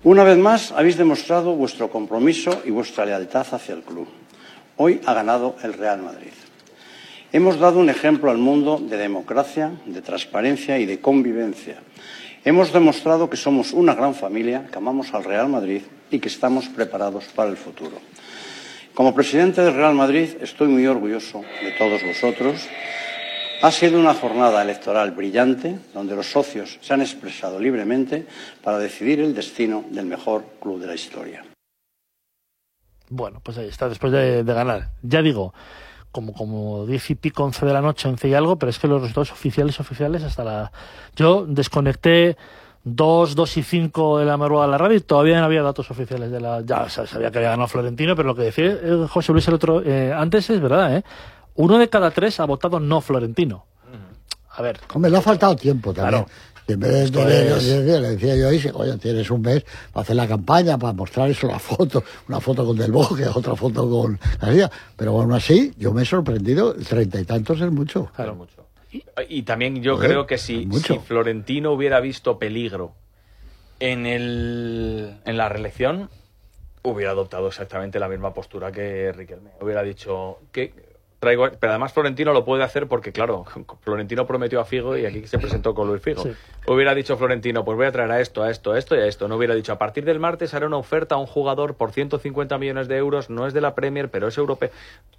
Una vez más habéis demostrado vuestro compromiso y vuestra lealtad hacia el club. Hoy ha ganado el Real Madrid. Hemos dado un ejemplo al mundo de democracia, de transparencia y de convivencia. Hemos demostrado que somos una gran familia, que amamos al Real Madrid y que estamos preparados para el futuro. Como presidente del Real Madrid estoy muy orgulloso de todos vosotros. Ha sido una jornada electoral brillante, donde los socios se han expresado libremente para decidir el destino del mejor club de la historia. Bueno, pues ahí está, después de ganar. Ya digo, como 10 y pico, 11 de la noche, 11 y algo, pero es que los resultados oficiales hasta la... Yo desconecté 2 y 5 de la madrugada de la radio y todavía no había datos oficiales de la... Ya sabía que había ganado Florentino, pero lo que decía José Luis el otro antes es verdad, ¿eh? 1 de cada 3 ha votado no Florentino. A ver. Hombre, le ha faltado tiempo también. Claro. Y en vez de le decía yo ahí, coño, tienes un mes para hacer la campaña, para mostrar eso, la foto, una foto con Del Bosque, otra foto con García. Pero aún así, yo me he sorprendido, 30 y tantos es mucho. Claro, mucho. Y también yo creo que si Florentino hubiera visto peligro en la reelección, hubiera adoptado exactamente la misma postura que Riquelme. Hubiera dicho que traigo, pero además Florentino lo puede hacer porque, claro, Florentino prometió a Figo y aquí se presentó con Luis Figo. Sí. Hubiera dicho Florentino, pues voy a traer a esto y a esto. No hubiera dicho, a partir del martes haré una oferta a un jugador por 150 millones de euros, no es de la Premier, pero es europeo.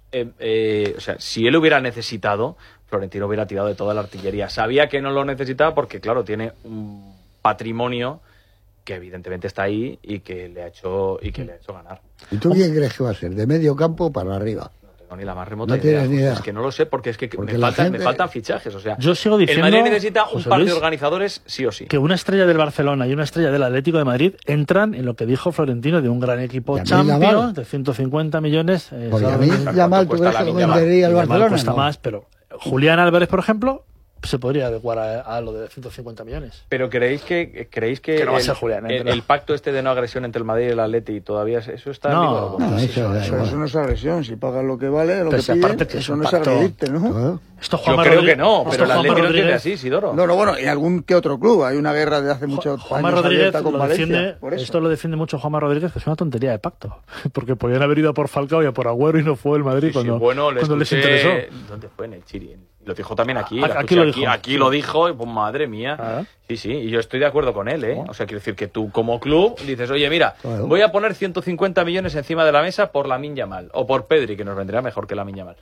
O sea, si él hubiera necesitado, Florentino hubiera tirado de toda la artillería. Sabía que no lo necesitaba porque, claro, tiene un patrimonio que evidentemente está ahí y que le ha hecho ganar. ¿Y tú quién crees que va a ser? ¿De medio campo para arriba? No, ni la más remota idea. Es que no lo sé porque me faltan fichajes. O sea, yo sigo diciendo, el Madrid necesita un par de organizadores sí o sí. Que una estrella del Barcelona y una estrella del Atlético de Madrid entran en lo que dijo Florentino de un gran equipo Champions de 150 millones. Porque a mí Yamal, ¿tú crees que vendería el Barcelona? Cuesta más, pero Julián Álvarez, por ejemplo, se podría adecuar a lo de 150 millones. Pero ¿creéis que no va a ser Julián, el pacto este de no agresión entre el Madrid y el Atleti todavía eso está en vigor? Eso no es agresión. Si pagas lo que vale, lo que pide, eso no es agredirte, ¿no? Yo creo que no, pero el Atleti no tiene así, Isidoro. No, bueno, y algún que otro club. Hay una guerra de hace mucho años Juanma Rodríguez con Valencia. Esto lo defiende mucho Juanma Rodríguez, que es una tontería de pacto. Porque podían haber ido a por Falcao y a por Agüero y no fue el Madrid cuando les interesó. ¿Dónde fue? En el Chiri. Lo dijo también aquí. Aquí lo dijo, y pues madre mía. Sí, y yo estoy de acuerdo con él, ¿eh? O sea, quiero decir que tú como club dices, oye, mira, voy a poner 150 millones encima de la mesa por Lamine Yamal o por Pedri, que nos vendría mejor que Lamine Yamal.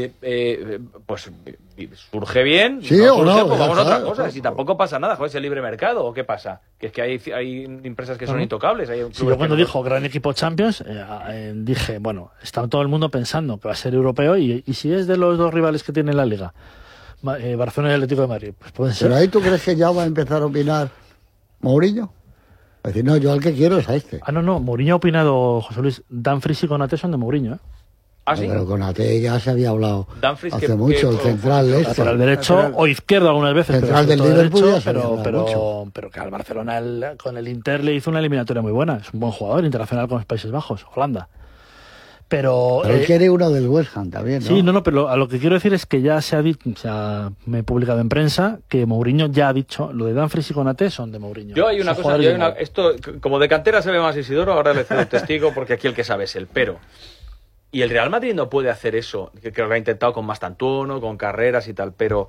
Pues surge bien, sí, no surge, pues vamos a otra cosa. Si tampoco pasa nada, joder, es el libre mercado, ¿o qué pasa? Que es que hay empresas que son intocables. Yo cuando dijo gran equipo Champions, dije, bueno, está todo el mundo pensando que va a ser europeo y si es de los dos rivales que tiene la Liga, Barcelona y Atlético de Madrid, pues pueden ser. Pero ahí tú crees que ya va a empezar a opinar Mourinho. Es decir, no, yo al que quiero es a este. No, Mourinho ha opinado, José Luis, Dumfries y Konaté son de Mourinho, ¿eh? ¿Ah, sí? Pero Konaté ya se había hablado Dumfries hace mucho, el central lateral derecho o izquierdo algunas veces, central del Liverpool, pero que al Barcelona con el Inter le hizo una eliminatoria muy buena. Es un buen jugador internacional con los Países Bajos, Holanda. Pero él quiere uno del West Ham también, ¿no? Sí, pero a lo que quiero decir es que ya me he publicado en prensa que Mourinho ya ha dicho lo de Dumfries y Konaté son de Mourinho. Hay una cosa, esto como de cantera se ve más Isidoro, ahora le cedo un testigo porque aquí el que sabe es él, pero y el Real Madrid no puede hacer eso, que creo que ha intentado con Mastantuono, con Carreras y tal, pero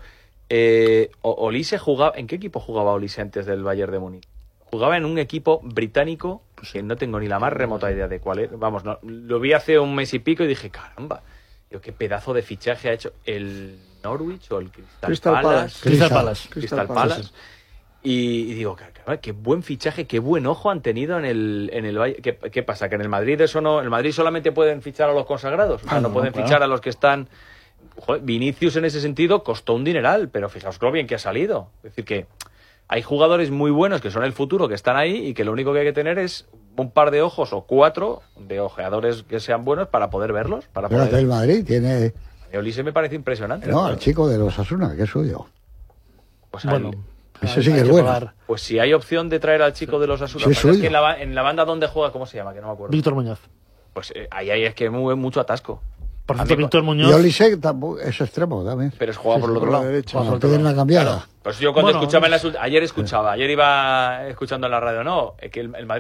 Olise jugaba, ¿en qué equipo jugaba Olise antes del Bayern de Múnich? Jugaba en un equipo británico que no tengo ni la más remota idea de cuál es. Vamos, lo vi hace un mes y pico y dije, caramba, qué pedazo de fichaje ha hecho el Norwich o el Crystal Palace. Y digo, qué buen fichaje, qué buen ojo han tenido en el Valle. ¿Qué pasa? Que en el Madrid el Madrid solamente pueden fichar a los consagrados, o sea, no pueden fichar a los que están. Joder, Vinicius en ese sentido costó un dineral, pero fijaos lo bien que ha salido. Es decir, que hay jugadores muy buenos que son el futuro, que están ahí y que lo único que hay que tener es un par de ojos o 4 de ojeadores que sean buenos para poder verlos. Pero el Madrid tiene... Olise me parece impresionante. No, al chico de los Osasuna, que es suyo. Pues ese sí que es bueno. Pues si hay opción de traer al chico de los Osasuna, sí, es que en la banda donde juega, ¿cómo se llama? Que no me acuerdo. Víctor Muñoz. Pues ahí es que mueve mucho atasco. Por cierto, Víctor Muñoz. Y Olise es extremo también. Pero es juega por el otro lado. Cuando piden la cambiada. Pues yo cuando ayer iba escuchando en la radio, que el Madrid